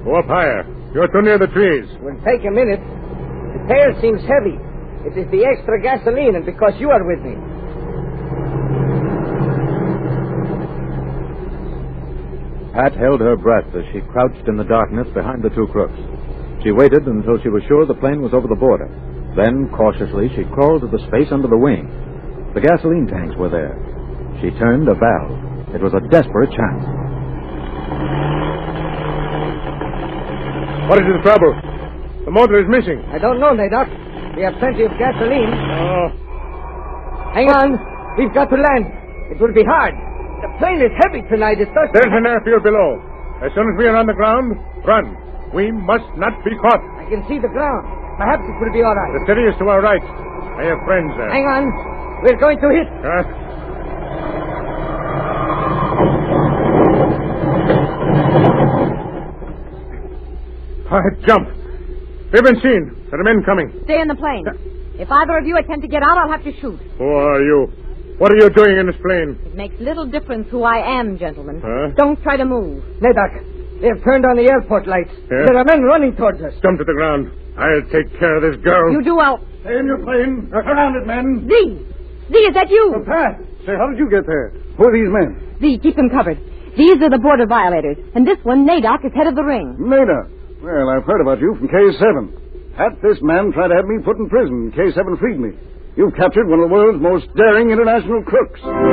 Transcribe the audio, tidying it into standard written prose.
Go up higher. You're too near the trees. Will take a minute. The tail seems heavy. It is the extra gasoline, and because you are with me. Pat held her breath as she crouched in the darkness behind the two crooks. She waited until she was sure the plane was over the border. Then, cautiously, she crawled to the space under the wing. The gasoline tanks were there. She turned a valve. It was a desperate chance. What is the trouble? The motor is missing. I don't know, Nadok. We have plenty of gasoline. Oh. Hang on. We've got to land. It will be hard. The plane is heavy tonight. It's thirsty. There's an airfield below. As soon as we are on the ground, run. We must not be caught. I can see the ground. Perhaps it will be all right. The city is to our right. I have friends there. Hang on. We're going to hit. Jump. We've been seen. There are men coming. Stay in the plane. If either of you attempt to get out, I'll have to shoot. Who are you? What are you doing in this plane? It makes little difference who I am, gentlemen. Huh? Don't try to move. Nadok, they've turned on the airport lights. Yeah? There are men running towards us. Jump to the ground. I'll take care of this girl. You do out. Stay in your plane. Surrounded, men. Z! Z, is that you? Pat, say, how did you get there? Who are these men? Z, keep them covered. These are the border violators. And this one, Nadok, is head of the ring. Nada. Well, I've heard about you from K7. Pat, this man tried to have me put in prison. K7 freed me. You've captured one of the world's most daring international crooks.